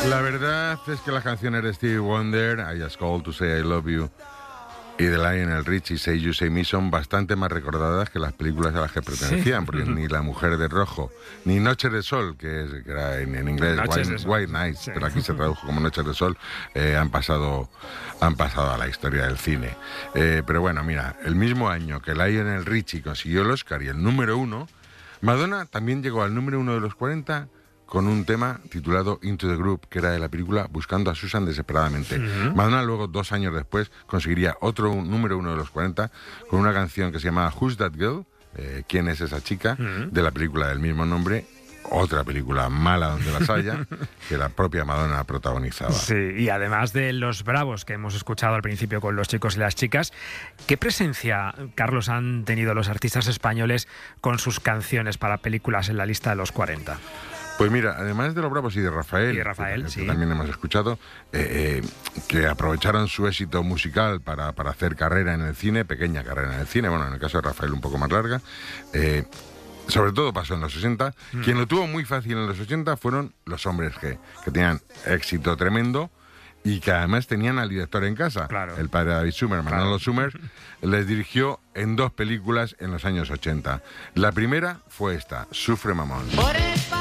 La verdad es que las canciones de Stevie Wonder, I Just Called to Say I Love You, y de Lionel Richie, Say You, Say Me, son bastante más recordadas que las películas a las que pertenecían, porque ni La Mujer de Rojo, ni Noches de Sol, que era en inglés White Nights, sí, pero aquí se tradujo como Noches de Sol, han pasado a la historia del cine. Pero bueno, mira, el mismo año que Lionel Richie consiguió el Oscar y el número 1, Madonna también llegó al número 1 de los 40 con un tema titulado Into the Group, que era de la película Buscando a Susan desesperadamente. Madonna luego, 2 años después, conseguiría otro número 1 de los 40 con una canción que se llamaba Who's That Girl? ¿Quién es esa chica? De la película del mismo nombre. Otra película mala donde las haya, que la propia Madonna protagonizaba. Sí, y además de Los Bravos, que hemos escuchado al principio con los chicos y las chicas, ¿qué presencia, Carlos, han tenido los artistas españoles con sus canciones para películas en la lista de los 40? Pues mira, además de Los Bravos y de Rafael, que sí, también hemos escuchado, que aprovecharon su éxito musical para hacer carrera en el cine, pequeña carrera en el cine, bueno, en el caso de Rafael un poco más larga, sobre todo pasó en los 60. Quien lo tuvo muy fácil en los 80 fueron los Hombres G, que tenían éxito tremendo y que además tenían al director en casa. Claro. El padre de David Summers, Manolo Summers, les dirigió en 2 películas en los años 80. La primera fue esta, Sufre Mamón.